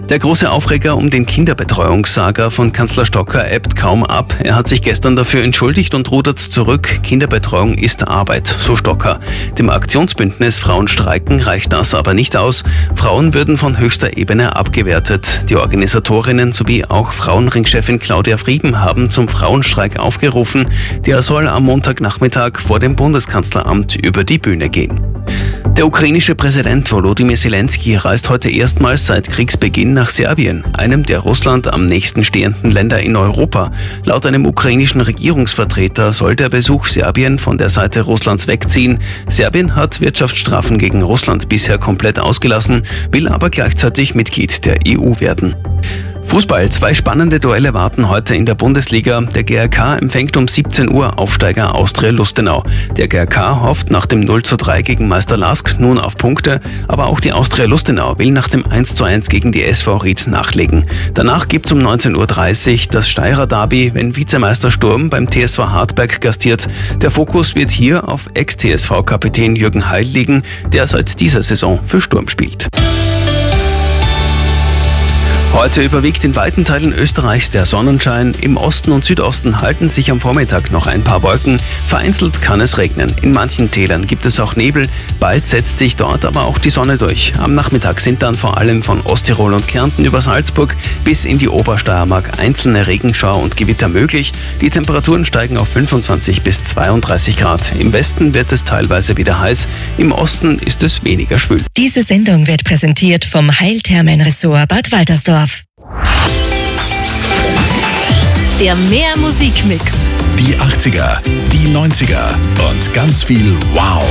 Der große Aufreger um den Kinderbetreuungssaga von Kanzler Stocker ebbt kaum ab. Er hat sich gestern dafür entschuldigt und rudert zurück. Kinderbetreuung ist Arbeit, so Stocker. Dem Aktionsbündnis Frauen streiken reicht das aber nicht aus. Frauen würden von höchster Ebene abgewertet. Die Organisatorinnen sowie auch Frauenring-Chefin Claudia Frieben haben zum Frauenstreik aufgerufen. Der soll am Montagnachmittag vor dem Bundeskanzleramt über die Bühne gehen. Der ukrainische Präsident Volodymyr Zelensky reist heute erstmals seit Kriegsbeginn nach Serbien, einem der Russland am nächsten stehenden Länder in Europa. Laut einem ukrainischen Regierungsvertreter soll der Besuch Serbien von der Seite Russlands wegziehen. Serbien hat Wirtschaftsstrafen gegen Russland bisher komplett ausgelassen, will aber gleichzeitig Mitglied der EU werden. Fußball. 2 spannende Duelle warten heute in der Bundesliga. Der GRK empfängt um 17 Uhr Aufsteiger Austria Lustenau. Der GRK hofft nach dem 0:3 gegen Meister Lask nun auf Punkte, aber auch die Austria Lustenau will nach dem 1:1 gegen die SV Ried nachlegen. Danach gibt's um 19:30 Uhr das Steirer Derby, wenn Vizemeister Sturm beim TSV Hartberg gastiert. Der Fokus wird hier auf Ex-TSV-Kapitän Jürgen Heil liegen, der seit dieser Saison für Sturm spielt. Heute überwiegt in weiten Teilen Österreichs der Sonnenschein. Im Osten und Südosten halten sich am Vormittag noch ein paar Wolken. Vereinzelt kann es regnen. In manchen Tälern gibt es auch Nebel. Bald setzt sich dort aber auch die Sonne durch. Am Nachmittag sind dann vor allem von Osttirol und Kärnten über Salzburg bis in die Obersteiermark einzelne Regenschauer und Gewitter möglich. Die Temperaturen steigen auf 25 bis 32 Grad. Im Westen wird es teilweise wieder heiß. Im Osten ist es weniger schwül. Diese Sendung wird präsentiert vom Heilthermenressort Bad Waltersdorf. Der Mehr Musikmix. Die 80er, die 90er und ganz viel Wow.